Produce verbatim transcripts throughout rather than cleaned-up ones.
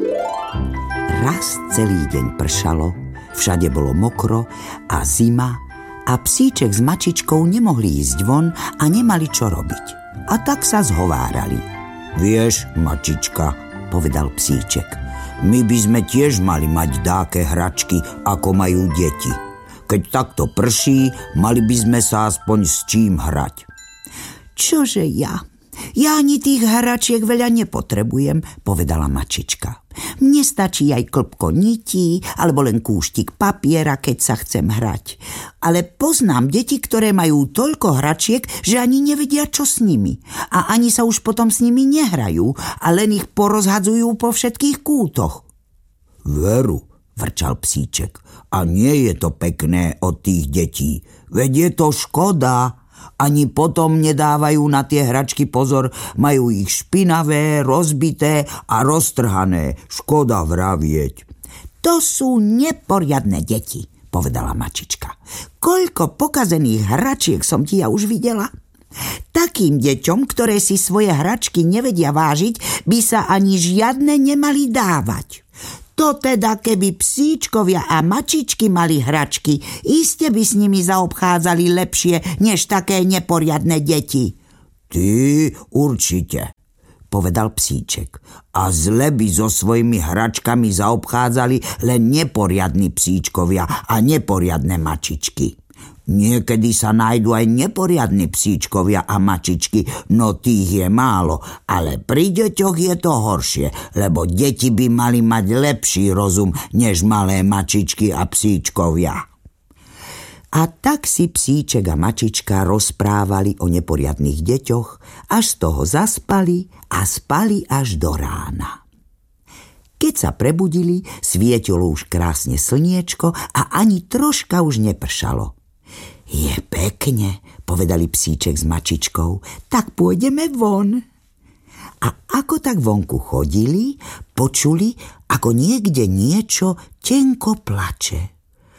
Raz celý deň pršalo, všade bolo mokro a zima a psíček s mačičkou nemohli ísť von a nemali čo robiť. A tak sa zhovárali. Vieš, mačička, povedal psíček, my by sme tiež mali mať dáke hračky, ako majú deti. Keď takto prší, mali by sme sa aspoň s čím hrať. Čože ja? Ja ani tých hračiek veľa nepotrebujem, povedala mačička. Mne stačí aj klpko nití alebo len kúštik papiera, keď sa chcem hrať. Ale poznám deti, ktoré majú toľko hračiek, že ani nevedia, čo s nimi. A ani sa už potom s nimi nehrajú a len ich porozhadzujú po všetkých kútoch. Veru, vrčal psíček, a nie je to pekné od tých detí. Veď je to škoda. Ani potom nedávajú na tie hračky pozor, majú ich špinavé, rozbité a roztrhané. Škoda vravieť. To sú neporiadne deti, povedala mačička. Koľko pokazených hračiek som ti ja už videla? Takým deťom, ktoré si svoje hračky nevedia vážiť, by sa ani žiadne nemali dávať. To teda, keby psíčkovia a mačičky mali hračky, iste by s nimi zaobchádzali lepšie, než také neporiadne deti. Ty určite, povedal psíček. A zle by so svojimi hračkami zaobchádzali len neporiadni psíčkovia a neporiadne mačičky. Niekedy sa nájdu aj neporiadni psíčkovia a mačičky, no tých je málo, ale pri deťoch je to horšie, lebo deti by mali mať lepší rozum, než malé mačičky a psíčkovia. A tak si psíček a mačička rozprávali o neporiadnych deťoch, až z toho zaspali a spali až do rána. Keď sa prebudili, svietilo už krásne slniečko a ani troška už nepršalo. Je pekne, povedali psíček s mačičkou, tak pôjdeme von. A ako tak vonku chodili, počuli, ako niekde niečo tenko plače.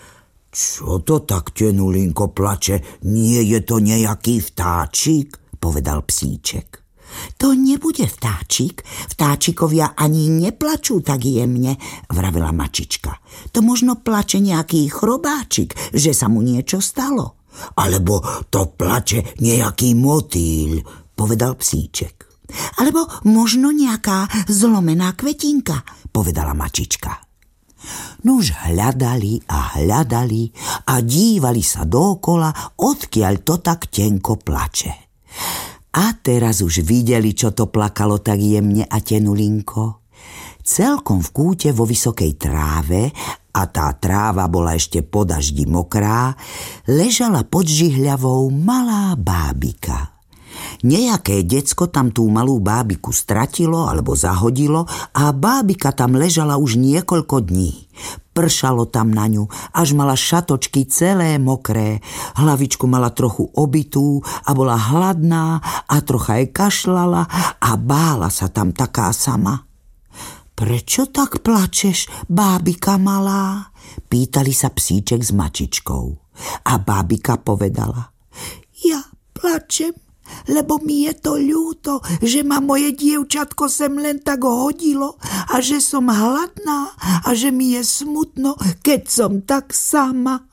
Čo to tak tenulinko plače? Nie je to nejaký vtáčik, povedal psíček. To nebude vtáčik, vtáčikovia ani neplačú tak jemne, vravela mačička. To možno plače nejaký chrobáčik, že sa mu niečo stalo. Alebo to plače nejaký motýl, povedal psíček. Alebo možno nejaká zlomená kvetinka, povedala mačička. Nuž hľadali a hľadali a dívali sa dookola, odkiaľ to tak tenko plače. A teraz už videli, čo to plakalo tak jemne a tenulinko. Celkom v kúte vo vysokej tráve, a tá tráva bola ešte po daždi mokrá, ležala pod žihľavou malá bábika. Nejaké decko tam tú malú bábiku stratilo alebo zahodilo a bábika tam ležala už niekoľko dní. Pršalo tam na ňu, až mala šatočky celé mokré, hlavičku mala trochu obitú a bola hladná a trocha jej kašľala a bála sa tam taká sama. Prečo tak plačeš, bábika malá? Pýtali sa psíček s mačičkou. A bábika povedala, ja plačem, lebo mi je to ľúto, že ma moje dievčatko sem len tak hodilo a že som hladná a že mi je smutno, keď som tak sama.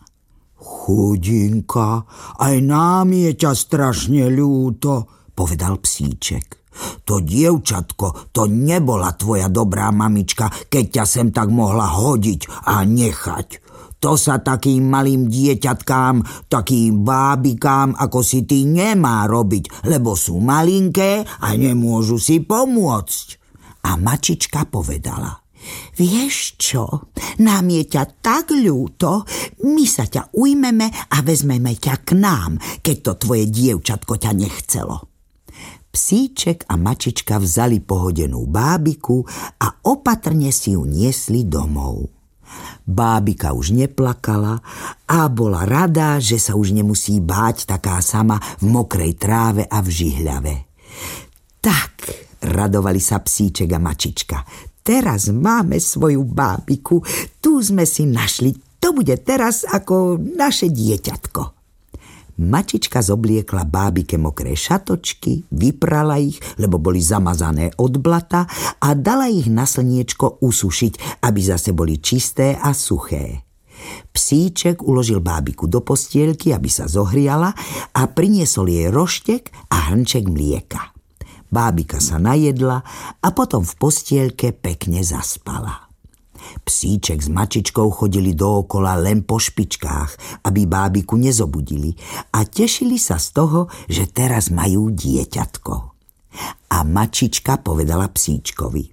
Chudinka, aj nám je ťa strašne ľúto, povedal psíček. To dievčatko, to nebola tvoja dobrá mamička, keď ťa sem tak mohla hodiť a nechať. To sa takým malým dieťatkám, takým bábikám, ako si ty, nemá robiť, lebo sú malinké a nemôžu si pomôcť. A mačička povedala, vieš čo, nám je ťa tak ľúto, my sa ťa ujmeme a vezmeme ťa k nám, keď to tvoje dievčatko ťa nechcelo. Psíček a mačička vzali pohodenú bábiku a opatrne si ju niesli domov. Bábika už neplakala a bola rada, že sa už nemusí báť taká sama v mokrej tráve a v žihľave. Tak, radovali sa psíček a mačička, teraz máme svoju bábiku, tu sme si našli, to bude teraz ako naše dieťatko. Mačička zobliekla bábike mokré šatočky, vyprala ich, lebo boli zamazané od blata a dala ich na slniečko usušiť, aby zase boli čisté a suché. Psíček uložil bábiku do postielky, aby sa zohriala a priniesol jej roštek a hrnček mlieka. Bábika sa najedla a potom v postielke pekne zaspala. Psíček s mačičkou chodili dookola len po špičkách, aby bábiku nezobudili a tešili sa z toho, že teraz majú dieťatko. A mačička povedala psíčkovi: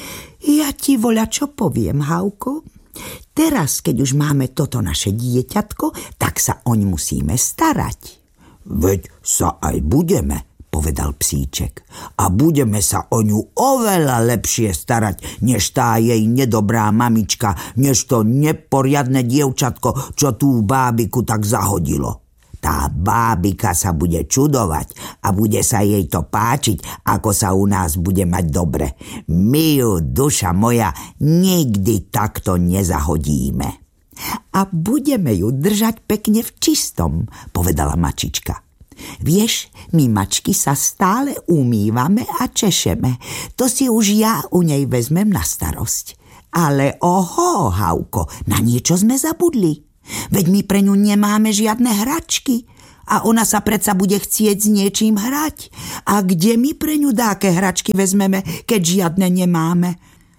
Ja ti voľačo poviem, Hauko. Teraz, keď už máme toto naše dieťatko, tak sa oň musíme starať. Veď sa aj budeme, povedal psíček. A budeme sa o ňu oveľa lepšie starať, než tá jej nedobrá mamička, než to neporiadne dievčatko, čo tú bábiku tak zahodilo. Tá bábika sa bude čudovať a bude sa jej to páčiť, ako sa u nás bude mať dobre. My ju, duša moja, nikdy takto nezahodíme. A budeme ju držať pekne v čistom, povedala mačička. Vieš, my mačky sa stále umývame a češeme. To si už ja u nej vezmem na starosť. Ale oho, Hauko, na niečo sme zabudli. Veď my pre ňu nemáme žiadne hračky a ona sa predsa bude chcieť s niečím hrať. A kde my pre ňu dáke hračky vezmeme, keď žiadne nemáme?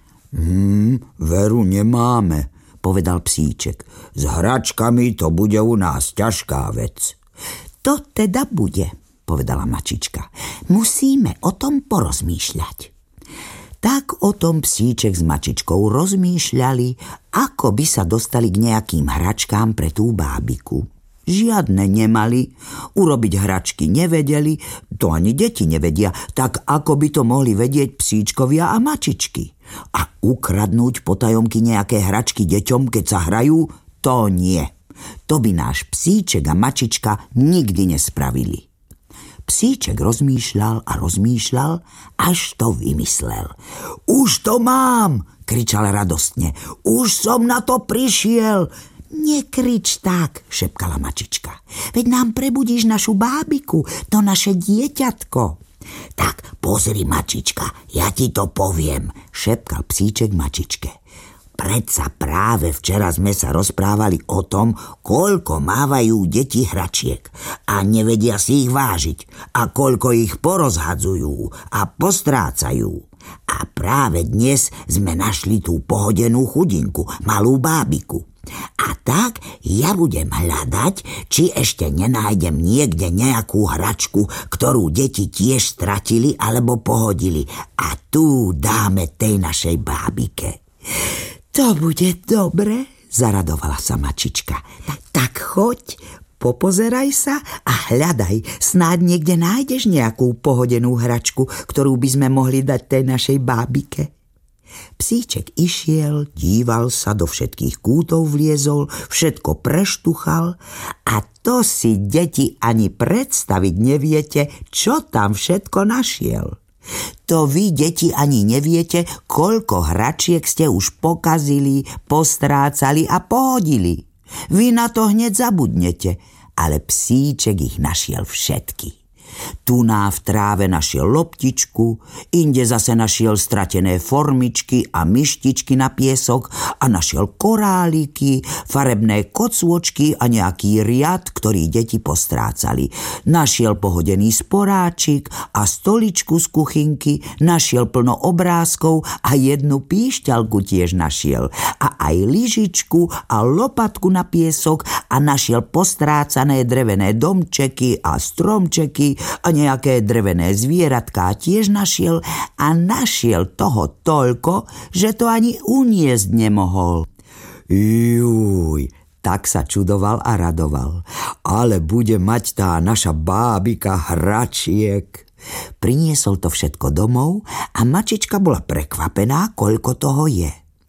Hmm, veru nemáme, povedal psíček. S hračkami to bude u nás ťažká vec. To teda bude, povedala mačička. Musíme o tom porozmýšľať. Tak o tom psíček s mačičkou rozmýšľali, ako by sa dostali k nejakým hračkám pre tú bábiku. Žiadne nemali, urobiť hračky nevedeli, to ani deti nevedia, tak ako by to mohli vedieť psíčkovia a mačičky. A ukradnúť potajomky nejaké hračky deťom, keď sa hrajú, to nie. To by náš psíček a mačička nikdy nespravili. Psíček rozmýšľal a rozmýšľal, až to vymyslel. Už to mám, kričal radostne. Už som na to prišiel. Nekrič tak, šepkala mačička. Veď nám prebudíš našu bábiku, to naše dieťatko. Tak pozri, mačička, ja ti to poviem, šepkal psíček mačičke. Predsa práve včera sme sa rozprávali o tom, koľko mávajú deti hračiek a nevedia si ich vážiť a koľko ich porozhadzujú a postrácajú. A práve dnes sme našli tú pohodenú chudinku, malú bábiku. A tak ja budem hľadať, či ešte nenájdem niekde nejakú hračku, ktorú deti tiež stratili alebo pohodili. A tu dáme tej našej bábike. To bude dobre, zaradovala sa mačička. Tak choď, popozeraj sa a hľadaj, snáď niekde nájdeš nejakú pohodenú hračku, ktorú by sme mohli dať tej našej bábike. Psíček išiel, díval sa, do všetkých kútov vliezol, všetko preštuchal a to si deti ani predstaviť neviete, čo tam všetko našiel. To vy, deti, ani neviete, koľko hračiek ste už pokazili, postrácali a pohodili. Vy na to hneď zabudnete, ale psíček ich našiel všetky. Tu na v tráve našiel loptičku, inde zase našiel stratené formičky a myštičky na piesok a našiel koráliky, farebné kocôčky a nejaký riad, ktorý deti postrácali. Našiel pohodený sporáčik a stoličku z kuchynky, našiel plno obrázkov a jednu píšťalku tiež našiel. A aj lyžičku a lopatku na piesok a našiel postrácané drevené domčeky a stromčeky a nejaké drevené zvieratká tiež našiel a našiel toho toľko, že to ani uniesť nemohol. Júj, tak sa čudoval a radoval. Ale bude mať tá naša bábika hračiek. Priniesol to všetko domov a mačička bola prekvapená, koľko toho je.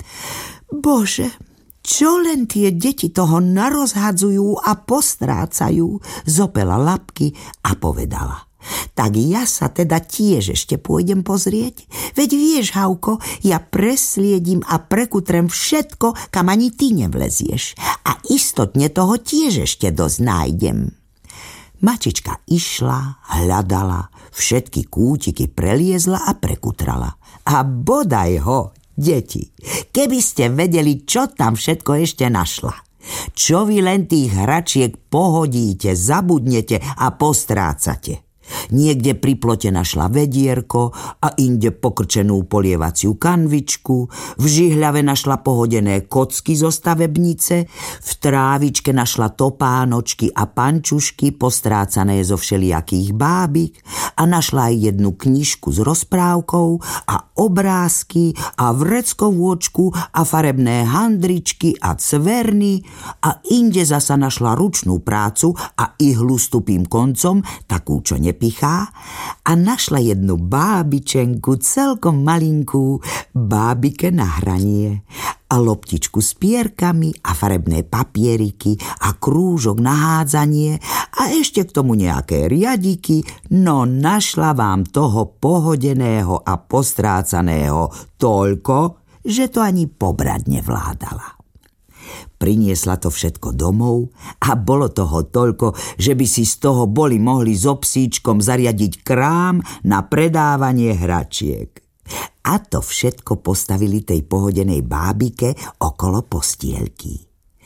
Bože, čo len tie deti toho narozhadzujú a postrácajú, zopela labky a povedala. Tak ja sa teda tiež ešte pôjdem pozrieť. Veď vieš, Hauko, ja presliedím a prekutrem všetko, kam ani ty nevlezieš. A istotne toho tiež ešte dosť nájdem. Mačička išla, hľadala, všetky kútiky preliezla a prekutrala. A bodaj ho, deti, keby ste vedeli, čo tam všetko ešte našla. Čo vy len tých hračiek pohodíte, zabudnete a postrácate. Niekde pri plote našla vedierko a inde pokrčenú polievaciu kanvičku, v žihľave našla pohodené kocky zo stavebnice, v trávičke našla topánočky a pančušky postrácané zo všelijakých bábik a našla aj jednu knižku s rozprávkou a obrázky a vreckovôčku a farebné handričky a cverny a inde zasa našla ručnú prácu a ihlu s tupým koncom, takú, čo ne pichá, a našla jednu bábičenku, celkom malinkú, bábike na hranie a loptičku s pierkami a farebné papieriky a krúžok na hádzanie a ešte k tomu nejaké riadiky, no našla vám toho pohodeného a postrácaného toľko, že to ani pobrať nevládala. Priniesla to všetko domov a bolo toho toľko, že by si z toho boli mohli so psíčkom zariadiť krám na predávanie hračiek. A to všetko postavili tej pohodenej bábike okolo postielky.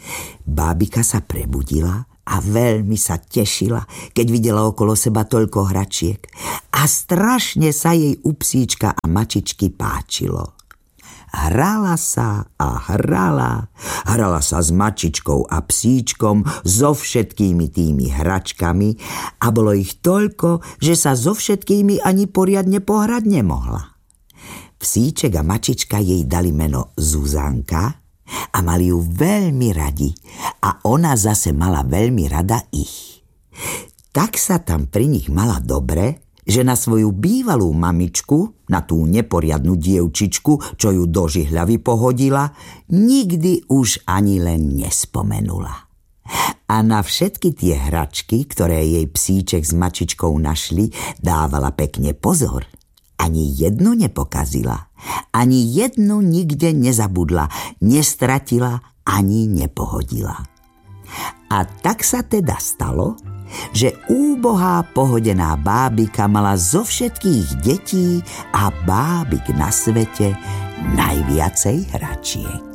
Bábika sa prebudila a veľmi sa tešila, keď videla okolo seba toľko hračiek a strašne sa jej u psíčka a mačičky páčilo. Hrala sa a hrala, hrala sa s mačičkou a psíčkom, so všetkými tými hračkami a bolo ich toľko, že sa so všetkými ani poriadne pohrať nemohla. Psíček a mačička jej dali meno Zuzanka a mali ju veľmi radi a ona zase mala veľmi rada ich. Tak sa tam pri nich mala dobre, že na svoju bývalú mamičku, na tú neporiadnu dievčičku, čo ju do žihľavy pohodila, nikdy už ani len nespomenula. A na všetky tie hračky, ktoré jej psíček s mačičkou našli, dávala pekne pozor. Ani jednu nepokazila, ani jednu nikde nezabudla, nestratila ani nepohodila. A tak sa teda stalo, že úbohá pohodená bábika mala zo všetkých detí a bábik na svete najviacej hračiek.